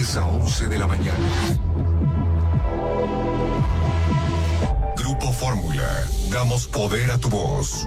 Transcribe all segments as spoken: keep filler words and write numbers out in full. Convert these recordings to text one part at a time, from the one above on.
diez a once de la mañana. Grupo Fórmula. Damos poder a tu voz.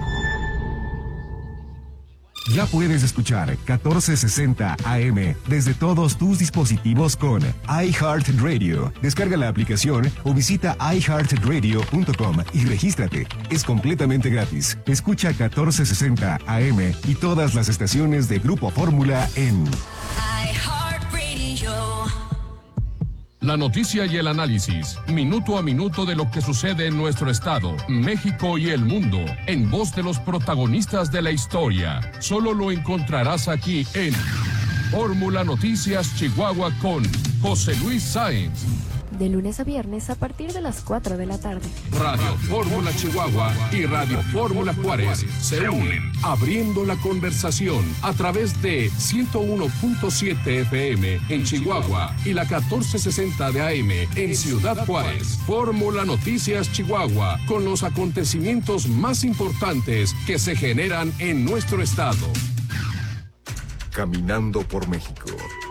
Ya puedes escuchar catorce sesenta A M desde todos tus dispositivos con iHeartRadio. Descarga la aplicación o visita i heart radio punto com y regístrate. Es completamente gratis. Escucha catorce sesenta A M y todas las estaciones de Grupo Fórmula en iHeartRadio. La noticia y el análisis, minuto a minuto de lo que sucede en nuestro estado, México y el mundo, en voz de los protagonistas de la historia. Solo lo encontrarás aquí en Fórmula Noticias Chihuahua con José Luis Sáenz. De lunes a viernes a partir de las cuatro de la tarde. Radio Fórmula Chihuahua y Radio Fórmula Juárez se unen, abriendo la conversación a través de ciento uno punto siete F M en Chihuahua y la catorce sesenta de A M en Ciudad Juárez. Fórmula Noticias Chihuahua, con los acontecimientos más importantes que se generan en nuestro estado. Caminando por México.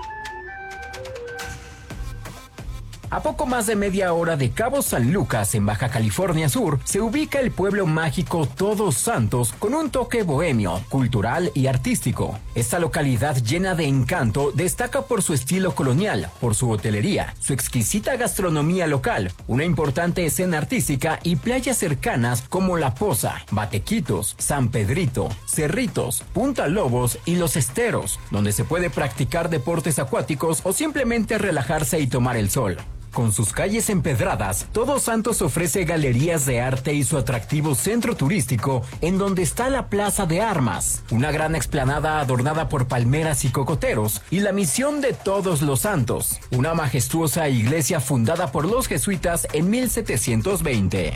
A poco más de media hora de Cabo San Lucas, en Baja California Sur, se ubica el pueblo mágico Todos Santos con un toque bohemio, cultural y artístico. Esta localidad llena de encanto destaca por su estilo colonial, por su hotelería, su exquisita gastronomía local, una importante escena artística y playas cercanas como La Poza, Batequitos, San Pedrito, Cerritos, Punta Lobos y Los Esteros, donde se puede practicar deportes acuáticos o simplemente relajarse y tomar el sol. Con sus calles empedradas, Todos Santos ofrece galerías de arte y su atractivo centro turístico, en donde está la Plaza de Armas, una gran explanada adornada por palmeras y cocoteros, y la Misión de Todos los Santos, una majestuosa iglesia fundada por los jesuitas en mil setecientos veinte.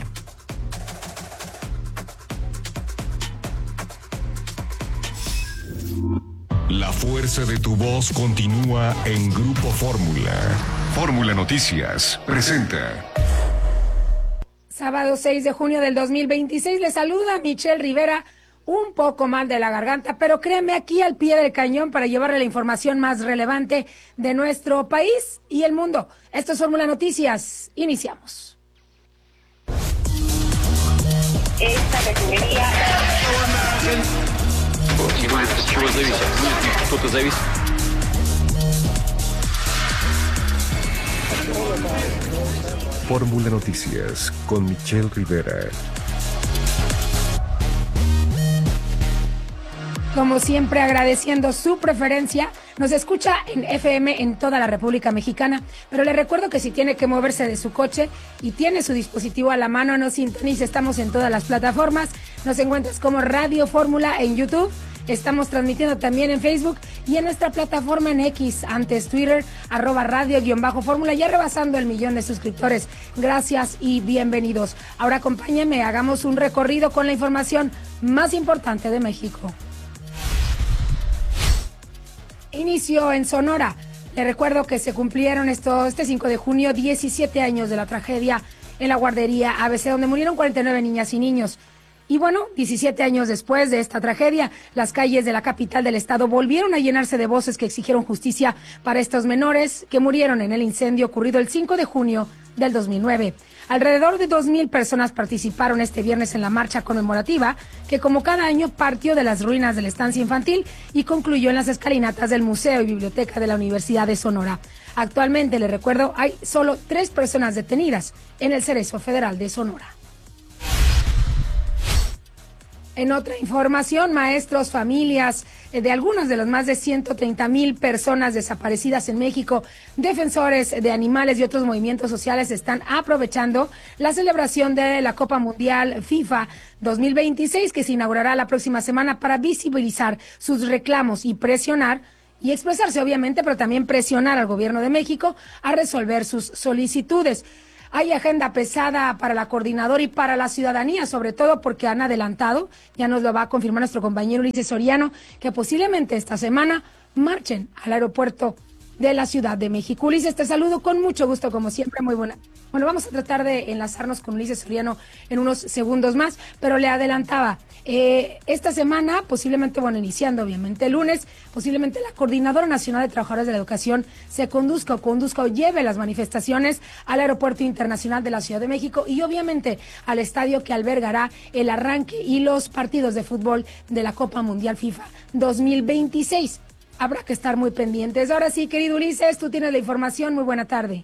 La fuerza de tu voz continúa en Grupo Fórmula. Fórmula Noticias presenta. Sábado seis de junio del dos mil veintiséis, le saluda Michelle Rivera, un poco mal de la garganta, pero créeme, aquí al pie del cañón para llevarle la información más relevante de nuestro país y el mundo. Esto es Fórmula Noticias. Iniciamos. Esta refinería... Fórmula Noticias con Michelle Rivera. Como siempre, agradeciendo su preferencia, nos escucha en F M en toda la República Mexicana, pero le recuerdo que si tiene que moverse de su coche y tiene su dispositivo a la mano, nos sintonice. Estamos en todas las plataformas, nos encuentras como Radio Fórmula en YouTube. Estamos transmitiendo también en Facebook y en nuestra plataforma en X, antes Twitter, arroba radio-fórmula, ya rebasando el millón de suscriptores. Gracias y bienvenidos. Ahora acompáñenme, hagamos un recorrido con la información más importante de México. Inicio en Sonora. Le recuerdo que se cumplieron esto, este cinco de junio diecisiete años de la tragedia en la guardería A B C, donde murieron cuarenta y nueve niñas y niños. Y bueno, diecisiete años después de esta tragedia, las calles de la capital del estado volvieron a llenarse de voces que exigieron justicia para estos menores que murieron en el incendio ocurrido el cinco de junio del dos mil nueve. Alrededor de dos mil personas participaron este viernes en la marcha conmemorativa que, como cada año, partió de las ruinas de la estancia infantil y concluyó en las escalinatas del Museo y Biblioteca de la Universidad de Sonora. Actualmente, les recuerdo, hay solo tres personas detenidas en el Cerezo Federal de Sonora. En otra información, maestros, familias de algunas de las más de ciento treinta mil personas desaparecidas en México, defensores de animales y otros movimientos sociales están aprovechando la celebración de la Copa Mundial FIFA dos mil veintiséis, que se inaugurará la próxima semana, para visibilizar sus reclamos y presionar y expresarse, obviamente, pero también presionar al gobierno de México a resolver sus solicitudes. Hay agenda pesada para la coordinadora y para la ciudadanía, sobre todo porque han adelantado, ya nos lo va a confirmar nuestro compañero Ulises Soriano, que posiblemente esta semana marchen al aeropuerto de la Ciudad de México. Ulises, te saludo con mucho gusto, como siempre, muy buena. Bueno, vamos a tratar de enlazarnos con Ulises Soriano en unos segundos más, pero le adelantaba, eh, esta semana, posiblemente, bueno, iniciando obviamente el lunes, posiblemente la Coordinadora Nacional de Trabajadores de la Educación se conduzca o conduzca o lleve las manifestaciones al Aeropuerto Internacional de la Ciudad de México y obviamente al estadio que albergará el arranque y los partidos de fútbol de la Copa Mundial FIFA dos mil veintiséis. Habrá que estar muy pendientes. Ahora sí, querido Ulises, tú tienes la información. Muy buena tarde.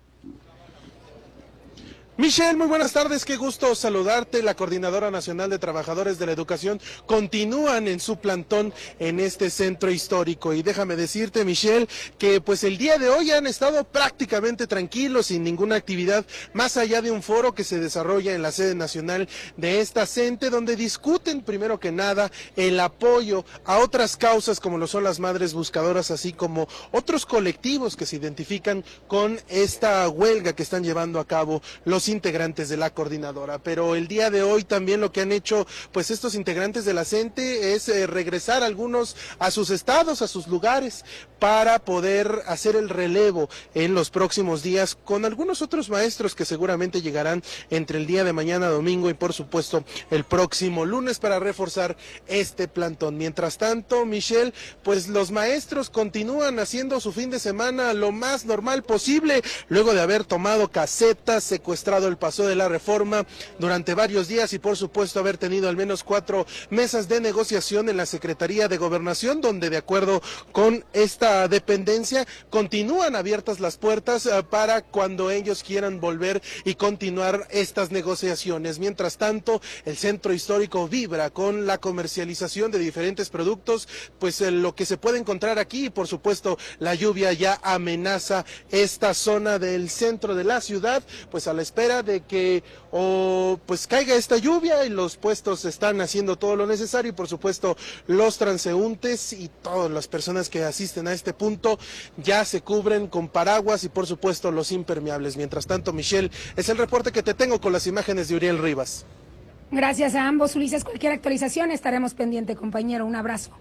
Michelle, muy buenas tardes, qué gusto saludarte. La Coordinadora Nacional de Trabajadores de la Educación continúan en su plantón en este centro histórico y déjame decirte, Michelle, que pues el día de hoy han estado prácticamente tranquilos, sin ninguna actividad, más allá de un foro que se desarrolla en la sede nacional de esta CENTE, donde discuten primero que nada el apoyo a otras causas como lo son las madres buscadoras, así como otros colectivos que se identifican con esta huelga que están llevando a cabo los integrantes de la coordinadora. Pero el día de hoy también lo que han hecho pues estos integrantes de la CENTE es eh, regresar algunos a sus estados, a sus lugares, para poder hacer el relevo en los próximos días con algunos otros maestros que seguramente llegarán entre el día de mañana domingo y por supuesto el próximo lunes para reforzar este plantón. Mientras tanto, Michelle, pues los maestros continúan haciendo su fin de semana lo más normal posible, luego de haber tomado casetas, secuestrado el Paso de la Reforma durante varios días y por supuesto haber tenido al menos cuatro mesas de negociación en la Secretaría de Gobernación, donde de acuerdo con esta dependencia continúan abiertas las puertas uh, para cuando ellos quieran volver y continuar estas negociaciones. Mientras tanto, el centro histórico vibra con la comercialización de diferentes productos, pues eh, lo que se puede encontrar aquí y por supuesto la lluvia ya amenaza esta zona del centro de la ciudad, pues a la espera de que o pues caiga esta lluvia y los puestos están haciendo todo lo necesario y por supuesto los transeúntes y todas las personas que asisten a este punto ya se cubren con paraguas y por supuesto los impermeables. Mientras tanto, Michelle, es el reporte que te tengo con las imágenes de Uriel Rivas. Gracias a ambos, Ulises. Cualquier actualización estaremos pendiente, compañero. Un abrazo.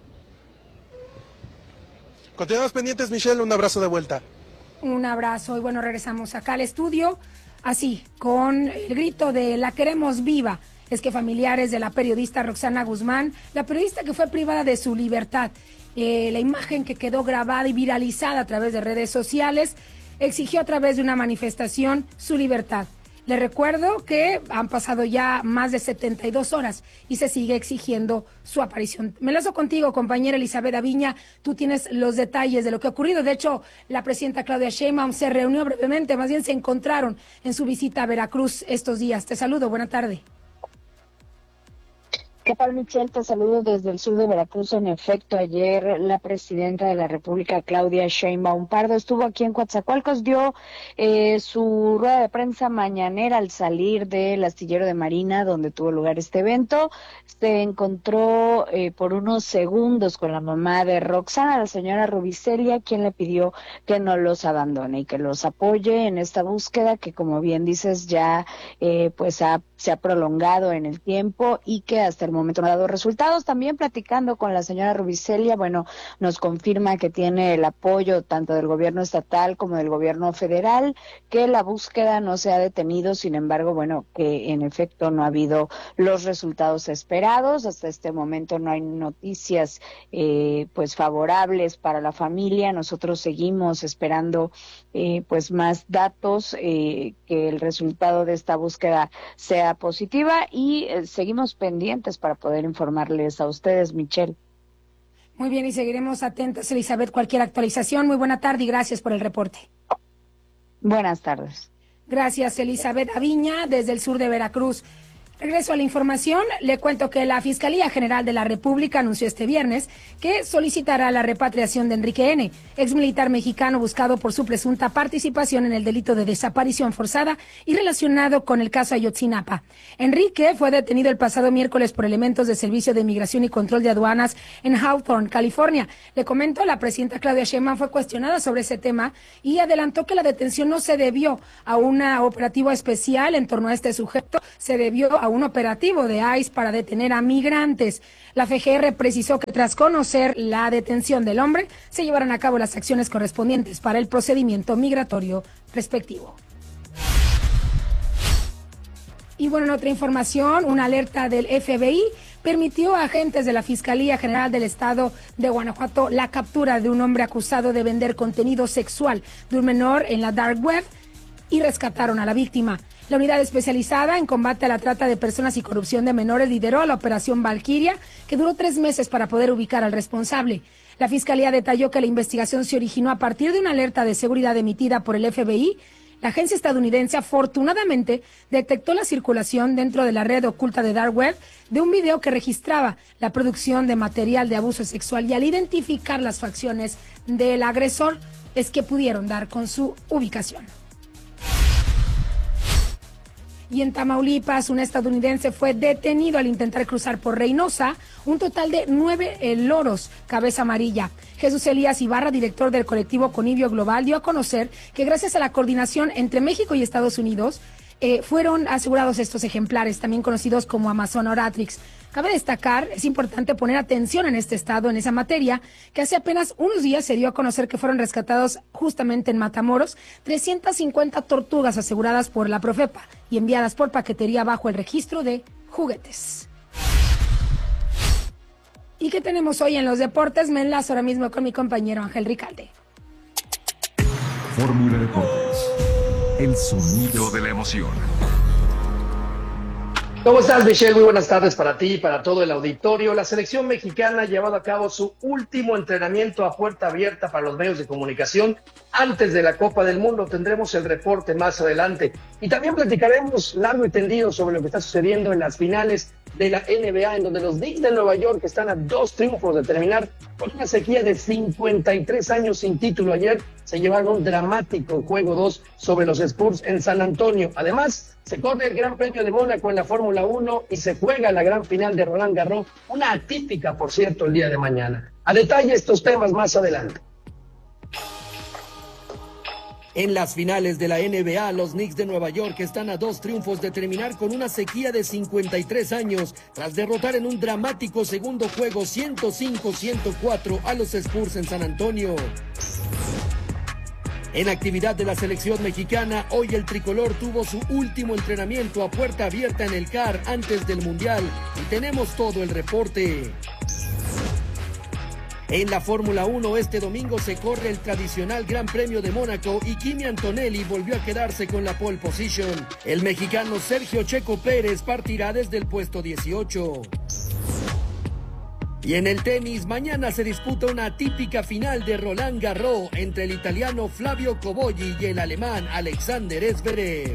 Continuamos pendientes, Michelle. Un abrazo de vuelta. Un abrazo y bueno, regresamos acá al estudio. Así, con el grito de "la queremos viva", es que familiares de la periodista Roxana Guzmán, la periodista que fue privada de su libertad, eh, la imagen que quedó grabada y viralizada a través de redes sociales, exigió a través de una manifestación su libertad. Le recuerdo que han pasado ya más de setenta y dos horas y se sigue exigiendo su aparición. Me lazo contigo, compañera Elizabeth Aviña. Tú tienes los detalles de lo que ha ocurrido. De hecho, la presidenta Claudia Sheinbaum se reunió brevemente, más bien se encontraron en su visita a Veracruz estos días. Te saludo, buena tarde. ¿Qué tal, Michelle? Te saludo desde el sur de Veracruz. En efecto, ayer la presidenta de la República, Claudia Sheinbaum Pardo, estuvo aquí en Coatzacoalcos, dio eh, su rueda de prensa mañanera al salir del astillero de Marina, donde tuvo lugar este evento. Se encontró eh, por unos segundos con la mamá de Roxana, la señora Rubicelia, quien le pidió que no los abandone y que los apoye en esta búsqueda que, como bien dices, ya eh, pues ha, se ha prolongado en el tiempo y que hasta el momento no ha dado resultados. También platicando con la señora Rubicelia, bueno, nos confirma que tiene el apoyo tanto del gobierno estatal como del gobierno federal, que la búsqueda no se ha detenido, sin embargo, bueno, que en efecto no ha habido los resultados esperados. Hasta este momento no hay noticias eh, pues favorables para la familia. Nosotros seguimos esperando eh, pues más datos, eh, que el resultado de esta búsqueda sea positiva y eh, seguimos pendientes para poder informarles a ustedes, Michelle. Muy bien, y seguiremos atentos, Elizabeth, cualquier actualización. Muy buena tarde y gracias por el reporte. Buenas tardes. Gracias, Elizabeth Aviña, desde el sur de Veracruz. Regreso a la información, le cuento que la Fiscalía General de la República anunció este viernes que solicitará la repatriación de Enrique N., exmilitar mexicano buscado por su presunta participación en el delito de desaparición forzada y relacionado con el caso Ayotzinapa. Enrique fue detenido el pasado miércoles por elementos de Servicio de Inmigración y Control de Aduanas en Hawthorne, California. Le comento, la presidenta Claudia Sheinbaum fue cuestionada sobre ese tema y adelantó que la detención no se debió a un operativo especial en torno a este sujeto, se debió a un operativo de I C E para detener a migrantes. La F G R precisó que tras conocer la detención del hombre, se llevarán a cabo las acciones correspondientes para el procedimiento migratorio respectivo. Y bueno, en otra información, una alerta del F B I permitió a agentes de la Fiscalía General del Estado de Guanajuato la captura de un hombre acusado de vender contenido sexual de un menor en la dark web y rescataron a la víctima. La unidad especializada en combate a la trata de personas y corrupción de menores lideró la operación Valquiria, que duró tres meses para poder ubicar al responsable. La Fiscalía detalló que la investigación se originó a partir de una alerta de seguridad emitida por el F B I. La agencia estadounidense afortunadamente detectó la circulación dentro de la red oculta de Dark Web de un video que registraba la producción de material de abuso sexual, y al identificar las facciones del agresor es que pudieron dar con su ubicación. Y en Tamaulipas, un estadounidense fue detenido al intentar cruzar por Reynosa un total de nueve eh, loros cabeza amarilla. Jesús Elías Ibarra, director del colectivo Conivio Global, dio a conocer que gracias a la coordinación entre México y Estados Unidos, eh, fueron asegurados estos ejemplares, también conocidos como Amazona oratrix. Cabe destacar, es importante poner atención en este estado, en esa materia, que hace apenas unos días se dio a conocer que fueron rescatados justamente en Matamoros trescientas cincuenta tortugas aseguradas por la Profepa y enviadas por paquetería bajo el registro de juguetes. ¿Y qué tenemos hoy en los deportes? Me enlazo ahora mismo con mi compañero Ángel Ricalde. Fórmula Deportes. El sonido de la emoción. ¿Cómo estás, Michelle? Muy buenas tardes para ti y para todo el auditorio. La selección mexicana ha llevado a cabo su último entrenamiento a puerta abierta para los medios de comunicación antes de la Copa del Mundo. Tendremos el reporte más adelante. Y también platicaremos largo y tendido sobre lo que está sucediendo en las finales de la N B A, en donde los Knicks de Nueva York están a dos triunfos de terminar con una sequía de cincuenta y tres años sin título. Ayer se llevaron un dramático juego dos sobre los Spurs en San Antonio. Además, se corre el Gran Premio de Mónaco en la Fórmula uno y se juega la gran final de Roland Garros, una atípica, por cierto, el día de mañana. A detalle estos temas más adelante. En las finales de la N B A, los Knicks de Nueva York están a dos triunfos de terminar con una sequía de cincuenta y tres años, tras derrotar en un dramático segundo juego ciento cinco a ciento cuatro a los Spurs en San Antonio. En actividad de la selección mexicana, hoy el tricolor tuvo su último entrenamiento a puerta abierta en el C A R antes del Mundial, y tenemos todo el reporte. En la Fórmula uno este domingo se corre el tradicional Gran Premio de Mónaco y Kimi Antonelli volvió a quedarse con la pole position. El mexicano Sergio Checo Pérez partirá desde el puesto dieciocho. Y en el tenis, mañana se disputa una típica final de Roland Garros entre el italiano Flavio Cobolli y el alemán Alexander Zverev.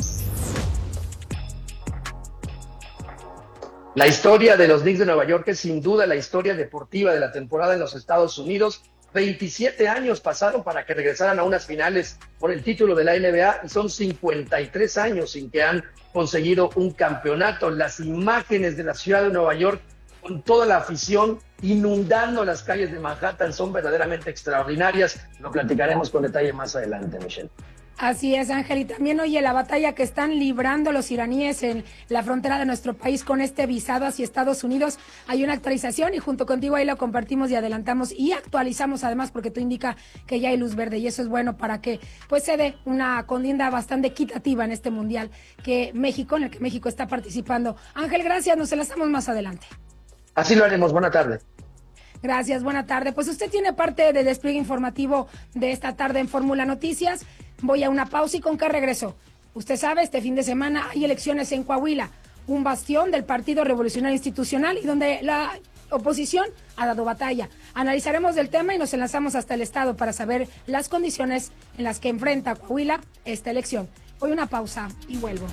La historia de los Knicks de Nueva York es sin duda la historia deportiva de la temporada en los Estados Unidos. veintisiete años pasaron para que regresaran a unas finales por el título de la N B A y son cincuenta y tres años sin que han conseguido un campeonato. Las imágenes de la ciudad de Nueva York con toda la afición inundando las calles de Manhattan son verdaderamente extraordinarias. Lo platicaremos con detalle más adelante, Michelle. Así es, Ángel, y también, oye, la batalla que están librando los iraníes en la frontera de nuestro país con este visado hacia Estados Unidos, hay una actualización y junto contigo ahí lo compartimos y adelantamos y actualizamos además porque tú indica que ya hay luz verde y eso es bueno para que pues se dé una contienda bastante equitativa en este mundial que México, en el que México está participando. Ángel, gracias, nos enlazamos más adelante. Así lo haremos, buena tarde. Gracias, buena tarde. Pues usted tiene parte del despliegue informativo de esta tarde en Fórmula Noticias. Voy a una pausa y con qué regreso. Usted sabe, este fin de semana hay elecciones en Coahuila, un bastión del Partido Revolucionario Institucional y donde la oposición ha dado batalla. Analizaremos el tema y nos enlazamos hasta el estado para saber las condiciones en las que enfrenta Coahuila esta elección. Voy a una pausa y vuelvo.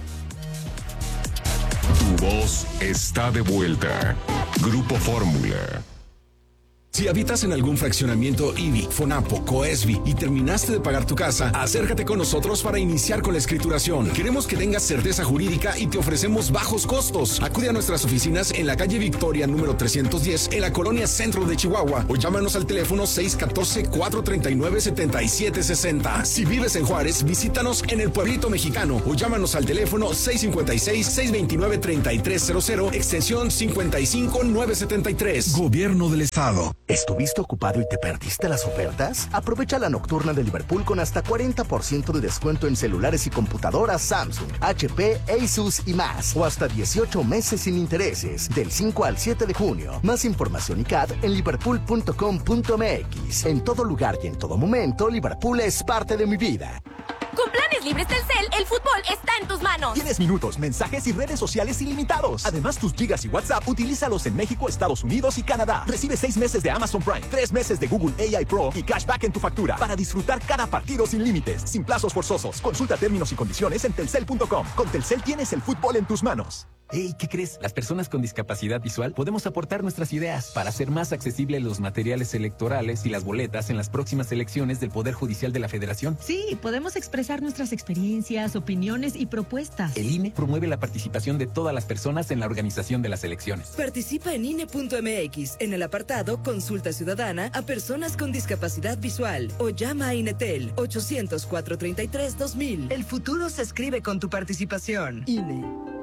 Tu voz está de vuelta. Grupo Fórmula. Si habitas en algún fraccionamiento I B I, FONAPO, COESBI y terminaste de pagar tu casa, acércate con nosotros para iniciar con la escrituración. Queremos que tengas certeza jurídica y te ofrecemos bajos costos. Acude a nuestras oficinas en la calle Victoria número trescientos diez en la colonia Centro de Chihuahua o llámanos al teléfono seis uno cuatro, cuatro tres nueve, siete siete seis cero. Si vives en Juárez, visítanos en el Pueblito Mexicano o llámanos al teléfono seis cinco seis, seis dos nueve, tres tres cero cero, extensión cincuenta y cinco nueve setenta y tres. Gobierno del Estado. ¿Estuviste ocupado y te perdiste las ofertas? Aprovecha la nocturna de Liverpool con hasta cuarenta por ciento de descuento en celulares y computadoras Samsung, H P, Asus y más. O hasta dieciocho meses sin intereses, del cinco al siete de junio. Más información y C A D en liverpool punto com punto m x. En todo lugar y en todo momento, Liverpool es parte de mi vida. Con planes libres Telcel, el fútbol está en tus manos. Tienes minutos, mensajes y redes sociales ilimitados. Además, tus gigas y WhatsApp, utilízalos en México, Estados Unidos y Canadá. Recibe seis meses de Amazon Prime, tres meses de Google A I Pro y cashback en tu factura para disfrutar cada partido sin límites, sin plazos forzosos. Consulta términos y condiciones en telcel punto com. Con Telcel tienes el fútbol en tus manos. Hey, ¿qué crees? Las personas con discapacidad visual podemos aportar nuestras ideas para hacer más accesibles los materiales electorales y las boletas en las próximas elecciones del Poder Judicial de la Federación. Sí, podemos expresar nuestras experiencias, opiniones y propuestas. El I N E promueve la participación de todas las personas en la organización de las elecciones. Participa en I N E punto m x en el apartado Consulta Ciudadana a personas con discapacidad visual o llama a INETEL ochocientos, cuatrocientos treinta y tres, dos mil. El futuro se escribe con tu participación. I N E.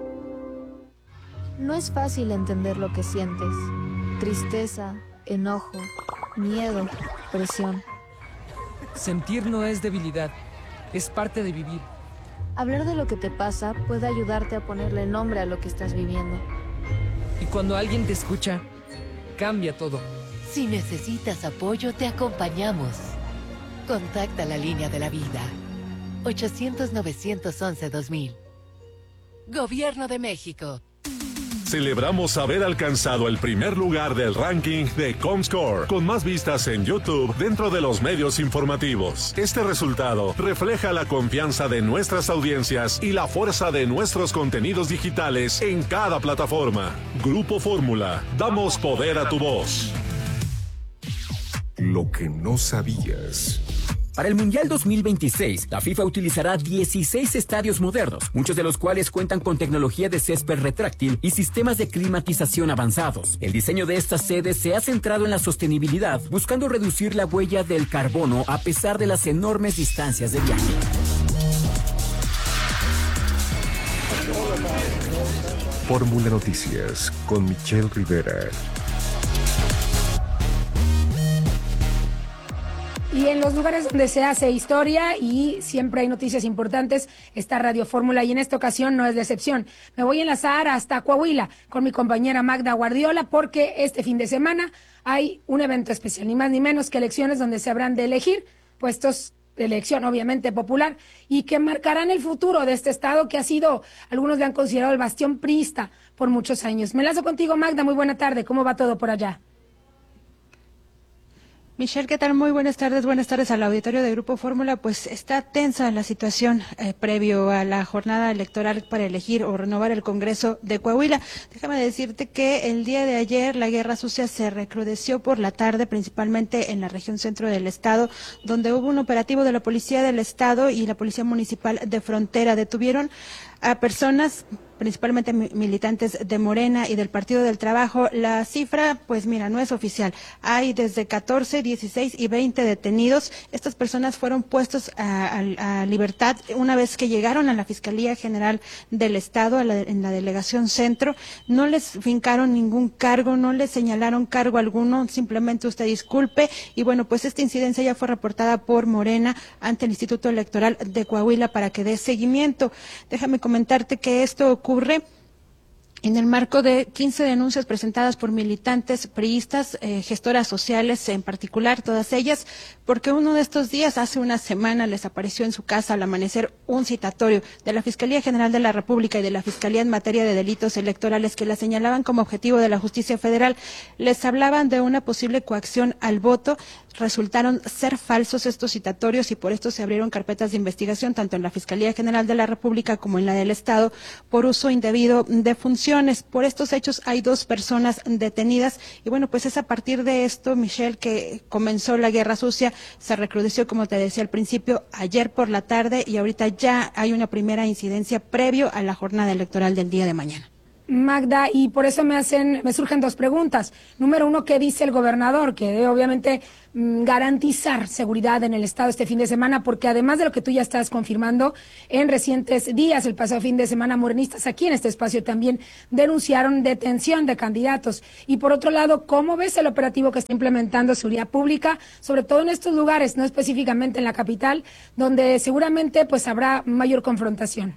No es fácil entender lo que sientes. Tristeza, enojo, miedo, presión. Sentir no es debilidad, es parte de vivir. Hablar de lo que te pasa puede ayudarte a ponerle nombre a lo que estás viviendo. Y cuando alguien te escucha, cambia todo. Si necesitas apoyo, te acompañamos. Contacta la línea de la vida. ochocientos, novecientos once, dos mil. Gobierno de México. Celebramos haber alcanzado el primer lugar del ranking de Comscore, con más vistas en YouTube dentro de los medios informativos. Este resultado refleja la confianza de nuestras audiencias y la fuerza de nuestros contenidos digitales en cada plataforma. Grupo Fórmula, damos poder a tu voz. Lo que no sabías. Para el Mundial dos mil veintiséis, la FIFA utilizará dieciséis estadios modernos, muchos de los cuales cuentan con tecnología de césped retráctil y sistemas de climatización avanzados. El diseño de estas sedes se ha centrado en la sostenibilidad, buscando reducir la huella del carbono a pesar de las enormes distancias de viaje. Fórmula Noticias con Michelle Rivera. Y en los lugares donde se hace historia y siempre hay noticias importantes, está Radio Fórmula y en esta ocasión no es la excepción. Me voy a enlazar hasta Coahuila con mi compañera Magda Guardiola porque este fin de semana hay un evento especial, ni más ni menos que elecciones donde se habrán de elegir puestos de elección obviamente popular y que marcarán el futuro de este estado que ha sido, algunos le han considerado el bastión priista por muchos años. Me enlazo contigo, Magda, muy buena tarde, ¿cómo va todo por allá? Michelle, ¿qué tal? Muy buenas tardes, buenas tardes al auditorio de Grupo Fórmula. Pues está tensa la situación eh, previo a la jornada electoral para elegir o renovar el Congreso de Coahuila. Déjame decirte que el día de ayer la guerra sucia se recrudeció por la tarde, principalmente en la región centro del estado, donde hubo un operativo de la Policía del Estado y la Policía Municipal de Frontera. Detuvieron a personas, principalmente militantes de Morena y del Partido del Trabajo. La cifra, pues mira, no es oficial. Hay desde catorce, dieciséis y veinte detenidos. Estas personas fueron puestos a, a, a libertad una vez que llegaron a la Fiscalía General del Estado, a la, en la Delegación Centro. No les fincaron ningún cargo, no les señalaron cargo alguno, simplemente usted disculpe. Y bueno, pues esta incidencia ya fue reportada por Morena ante el Instituto Electoral de Coahuila para que dé seguimiento. Déjame comentarte que esto ocurre ocurre en el marco de quince denuncias presentadas por militantes priistas, eh, gestoras sociales en particular, todas ellas, porque uno de estos días, hace una semana, les apareció en su casa al amanecer un citatorio de la Fiscalía General de la República y de la Fiscalía en materia de delitos electorales que la señalaban como objetivo de la justicia federal. Les hablaban de una posible coacción al voto, resultaron ser falsos estos citatorios y por esto se abrieron carpetas de investigación tanto en la Fiscalía General de la República como en la del Estado por uso indebido de funciones. Por estos hechos hay dos personas detenidas y bueno, pues es a partir de esto, Michelle, que comenzó la guerra sucia, se recrudeció, como te decía al principio, ayer por la tarde y ahorita ya hay una primera incidencia previo a la jornada electoral del día de mañana. Magda, y por eso me hacen, me surgen dos preguntas. Número uno, ¿qué dice el gobernador? Que debe obviamente mmm, garantizar seguridad en el estado este fin de semana, porque además de lo que tú ya estás confirmando, en recientes días, el pasado fin de semana, morenistas aquí en este espacio también denunciaron detención de candidatos. Y por otro lado, ¿cómo ves el operativo que está implementando Seguridad Pública, sobre todo en estos lugares, no específicamente en la capital, donde seguramente pues habrá mayor confrontación?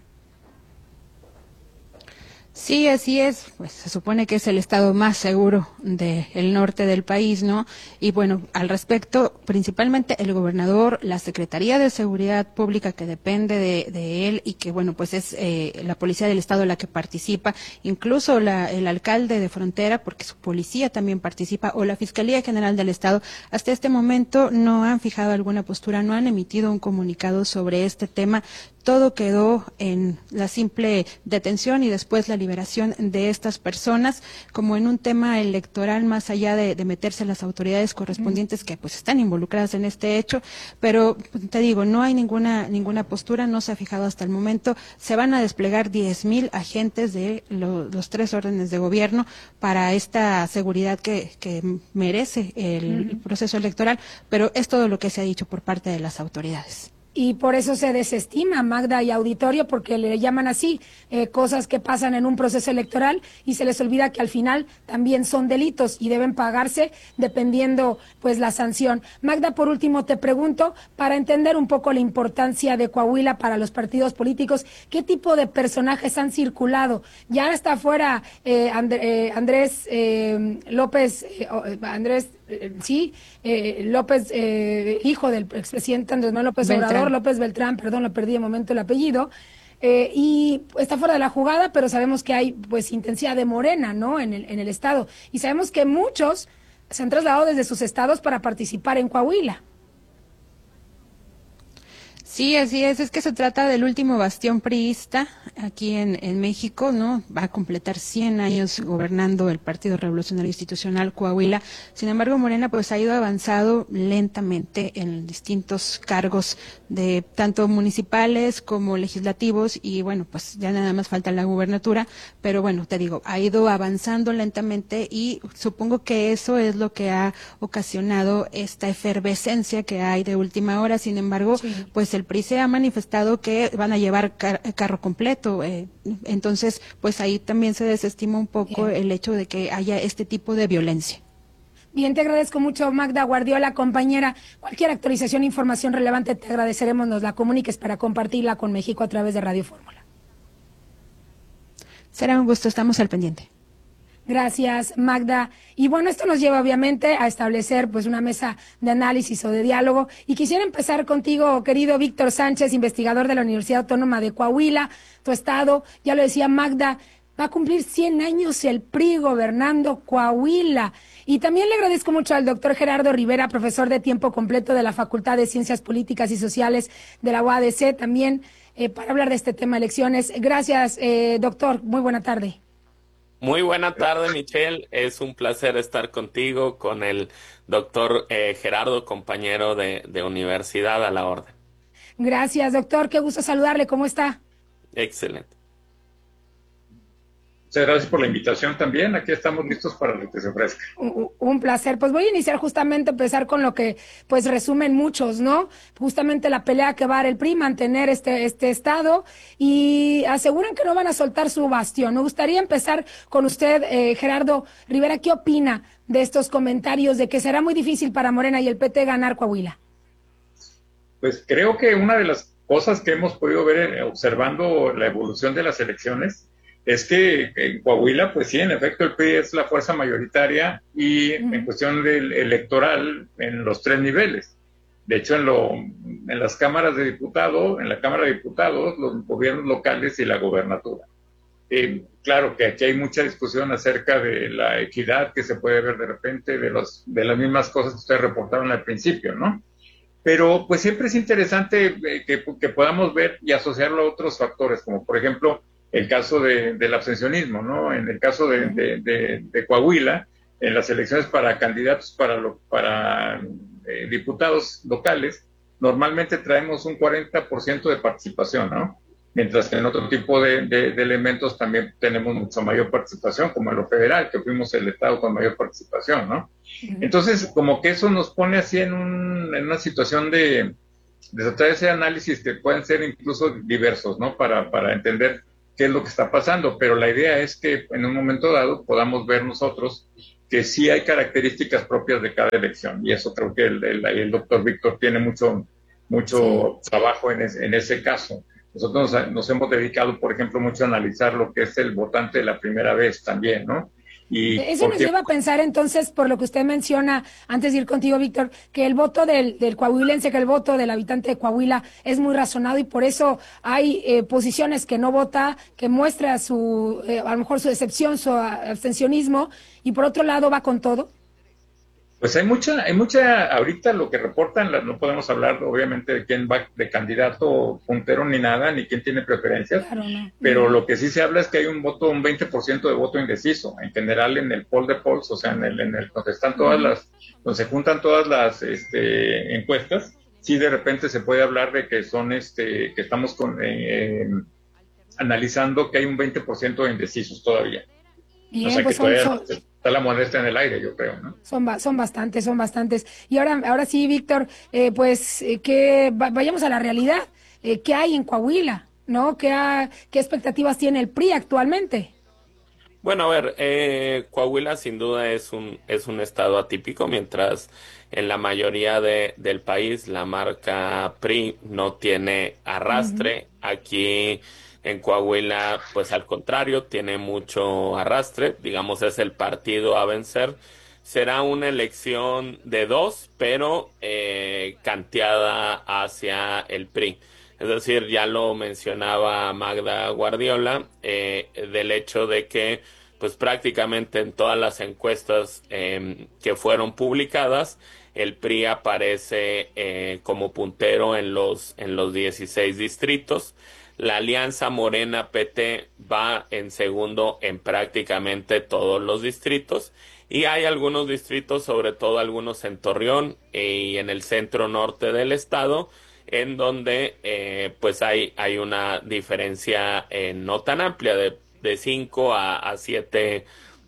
Sí, así es, pues se supone que es el estado más seguro del norte del país, ¿no? Y bueno, al respecto, principalmente el gobernador, la Secretaría de Seguridad Pública que depende de, de él y que bueno, pues es eh, la Policía del Estado la que participa, incluso la, el alcalde de Frontera, porque su policía también participa, o la Fiscalía General del Estado, hasta este momento no han fijado alguna postura, no han emitido un comunicado sobre este tema. Todo quedó en la simple detención y después la liberación de estas personas, como en un tema electoral, más allá de, de meterse las autoridades correspondientes que pues están involucradas en este hecho, pero te digo, no hay ninguna ninguna postura, no se ha fijado hasta el momento. Se van a desplegar diez mil agentes de lo, los tres órdenes de gobierno para esta seguridad que, que merece el uh-huh. proceso electoral, pero es todo lo que se ha dicho por parte de las autoridades. Y por eso se desestima, Magda y auditorio, porque le llaman así, eh, cosas que pasan en un proceso electoral y se les olvida que al final también son delitos y deben pagarse dependiendo pues la sanción. Magda, por último te pregunto, para entender un poco la importancia de Coahuila para los partidos políticos, ¿qué tipo de personajes han circulado? Ya está afuera eh, And- eh, Andrés eh, López, eh, Andrés... Eh, sí, eh, López, eh, hijo del expresidente Andrés Manuel López Beltrán. Obrador, López Beltrán, perdón, lo perdí de momento el apellido, eh, y está fuera de la jugada, pero sabemos que hay pues intensidad de Morena, ¿no?, en el, en el estado, y sabemos que muchos se han trasladado desde sus estados para participar en Coahuila. Sí, así es, es que se trata del último bastión priista aquí en, en México, ¿no? Va a completar cien años gobernando el Partido Revolucionario Institucional Coahuila. Sin embargo, Morena pues ha ido avanzado lentamente en distintos cargos de tanto municipales como legislativos y bueno, pues ya nada más falta la gubernatura, pero bueno, te digo, ha ido avanzando lentamente y supongo que eso es lo que ha ocasionado esta efervescencia que hay de última hora. Sin embargo, sí. pues el P R I se ha manifestado que van a llevar car- carro completo, eh, entonces pues ahí también se desestima un poco Bien. el hecho de que haya este tipo de violencia. Bien, te agradezco mucho, Magda Guardiola, compañera. Cualquier actualización e información relevante te agradeceremos, nos la comuniques para compartirla con México a través de Radio Fórmula. Será un gusto, estamos al pendiente. Gracias, Magda. Y bueno, esto nos lleva obviamente a establecer pues una mesa de análisis o de diálogo. Y quisiera empezar contigo, querido Víctor Sánchez, investigador de la Universidad Autónoma de Coahuila, tu estado. Ya lo decía Magda, va a cumplir cien años el P R I gobernando Coahuila. Y también le agradezco mucho al doctor Gerardo Rivera, profesor de tiempo completo de la Facultad de Ciencias Políticas y Sociales de la U A D C, también eh, para hablar de este tema elecciones. Gracias, eh, doctor. Muy buena tarde. Muy buena tarde, Michelle. Es un placer estar contigo, con el doctor eh, Gerardo, compañero de, de universidad, a la orden. Gracias, doctor. Qué gusto saludarle. ¿Cómo está? Excelente. Muchas gracias por la invitación también. Aquí estamos listos para lo que se ofrezca. Un, un placer. Pues voy a iniciar justamente, empezar con lo que pues resumen muchos, ¿no? Justamente la pelea que va a dar el P R I, mantener este, este estado, y aseguran que no van a soltar su bastión. Me gustaría empezar con usted, eh, Gerardo Rivera. ¿Qué opina de estos comentarios de que será muy difícil para Morena y el P T ganar Coahuila? Pues creo que una de las cosas que hemos podido ver observando la evolución de las elecciones es que en Coahuila, pues sí, en efecto, el P R I es la fuerza mayoritaria y uh-huh. en cuestión del electoral en los tres niveles. De hecho, en, lo, en las cámaras de diputados, en la Cámara de Diputados, los gobiernos locales y la gobernatura. Eh, claro que aquí hay mucha discusión acerca de la equidad que se puede ver de repente, de, los, de las mismas cosas que ustedes reportaron al principio, ¿no? Pero pues siempre es interesante eh, que, que podamos ver y asociarlo a otros factores, como por ejemplo el caso de, del abstencionismo, ¿no? En el caso de, de, de, de Coahuila, en las elecciones para candidatos para, lo, para eh, diputados locales, normalmente traemos un cuarenta por ciento de participación, ¿no? Mientras que en otro tipo de, de, de elementos también tenemos mucha mayor participación, como en lo federal, que fuimos el estado con mayor participación, ¿no? Entonces, como que eso nos pone así en, un, en una situación de, de tratar ese análisis que pueden ser incluso diversos, ¿no? Para, para entender qué es lo que está pasando, pero la idea es que en un momento dado podamos ver nosotros que sí hay características propias de cada elección, y eso creo que el, el, el doctor Víctor tiene mucho, mucho sí. trabajo en, es, en ese caso. Nosotros nos, nos hemos dedicado, por ejemplo, mucho a analizar lo que es el votante de la primera vez también, ¿no? Y eso nos lleva a pensar entonces, por lo que usted menciona, antes de ir contigo, Víctor, que el voto del, del coahuilense, que el voto del habitante de Coahuila es muy razonado y por eso hay eh, posiciones que no vota, que muestra su, eh, a lo mejor su decepción, su abstencionismo, y por otro lado va con todo. Pues hay mucha, hay mucha, ahorita lo que reportan, no podemos hablar obviamente de quién va de candidato puntero ni nada, ni quién tiene preferencias, claro, no. pero lo que sí se habla es que hay un voto, un veinte por ciento de voto indeciso, en general en el poll de polls, o sea, en el, en el donde están todas las, donde se juntan todas las este, encuestas, sí de repente se puede hablar de que son, este, que estamos con, eh, eh, analizando que hay un veinte por ciento de indecisos todavía. Bien, o sea, pues que todavía son, son, está la moneda está en el aire, yo creo, ¿no? Son, son bastantes, son bastantes. Y ahora, ahora sí, Víctor, eh, pues eh, que vayamos a la realidad. Eh, ¿Qué hay en Coahuila? ¿No? ¿Qué, ha, ¿Qué expectativas tiene el P R I actualmente? Bueno, a ver, eh, Coahuila sin duda es un, es un estado atípico, mientras en la mayoría de, del país la marca P R I no tiene arrastre. Uh-huh. Aquí en Coahuila, pues al contrario, tiene mucho arrastre, digamos es el partido a vencer. Será una elección de dos, pero eh, canteada hacia el P R I. Es decir, ya lo mencionaba Magda Guardiola, eh, del hecho de que pues prácticamente en todas las encuestas eh, que fueron publicadas, el P R I aparece eh, como puntero en los, en los dieciséis distritos. La alianza Morena-P T va en segundo en prácticamente todos los distritos y hay algunos distritos, sobre todo algunos en Torreón y en el centro norte del estado, en donde eh, pues hay, hay una diferencia eh, no tan amplia de, de cinco a siete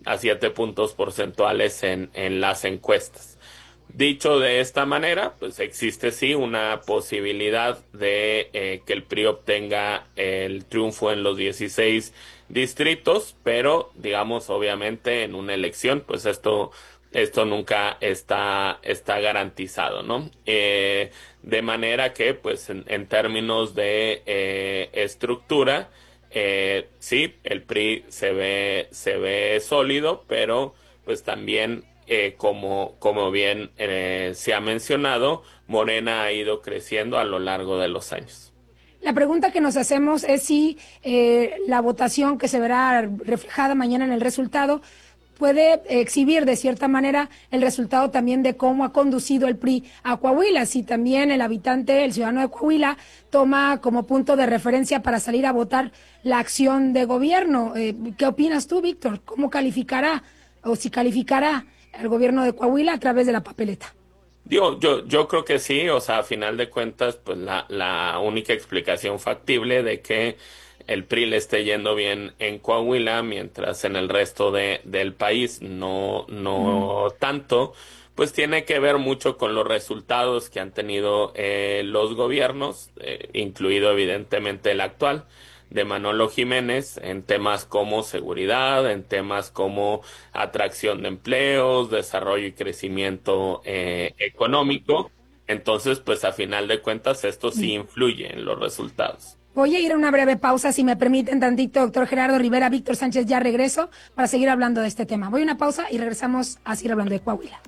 puntos porcentuales en, en las encuestas. Dicho de esta manera, pues existe sí una posibilidad de eh, que el P R I obtenga el triunfo en los dieciséis distritos, pero digamos obviamente en una elección, pues esto esto nunca está está garantizado, ¿no? Eh, de manera que, pues en, en términos de eh, estructura, eh, sí, el P R I se ve se ve sólido, pero pues también Eh, como, como bien eh, se ha mencionado, Morena ha ido creciendo a lo largo de los años. La pregunta que nos hacemos es si eh, la votación que se verá reflejada mañana en el resultado puede exhibir de cierta manera el resultado también de cómo ha conducido el P R I a Coahuila, si también el habitante, el ciudadano de Coahuila, toma como punto de referencia para salir a votar la acción de gobierno. Eh, ¿Qué opinas tú, Víctor? ¿Cómo calificará o si calificará al gobierno de Coahuila a través de la papeleta? Digo, yo, yo creo que sí, o sea, a final de cuentas, pues la, la única explicación factible de que el P R I le esté yendo bien en Coahuila, mientras en el resto de, del país no, no mm. tanto, pues tiene que ver mucho con los resultados que han tenido eh, los gobiernos, eh, incluido evidentemente el actual, de Manolo Jiménez, en temas como seguridad, en temas como atracción de empleos, desarrollo y crecimiento eh, económico. Entonces, pues a final de cuentas esto sí influye en los resultados. Voy a ir a una breve pausa, si me permiten tantito, doctor Gerardo Rivera, Víctor Sánchez, ya regreso para seguir hablando de este tema. Voy a una pausa y regresamos a seguir hablando de Coahuila.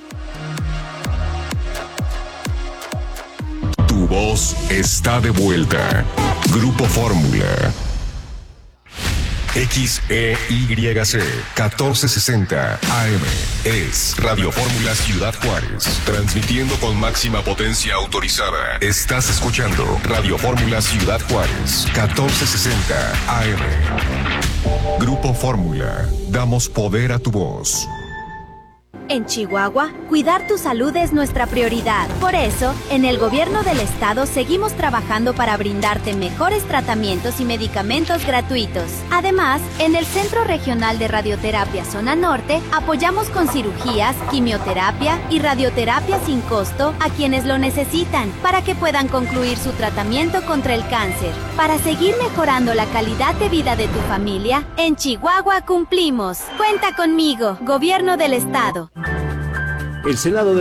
Tu voz está de vuelta. Grupo Fórmula. X E Y C catorce sesenta A M. Es Radio Fórmula Ciudad Juárez. Transmitiendo con máxima potencia autorizada. Estás escuchando Radio Fórmula Ciudad Juárez. catorce sesenta A M. Grupo Fórmula. Damos poder a tu voz. En Chihuahua, cuidar tu salud es nuestra prioridad. Por eso, en el gobierno del estado seguimos trabajando para brindarte mejores tratamientos y medicamentos gratuitos. Además, en el Centro Regional de Radioterapia Zona Norte, apoyamos con cirugías, quimioterapia y radioterapia sin costo a quienes lo necesitan, para que puedan concluir su tratamiento contra el cáncer. Para seguir mejorando la calidad de vida de tu familia, en Chihuahua cumplimos. Cuenta conmigo, Gobierno del Estado. El Senado de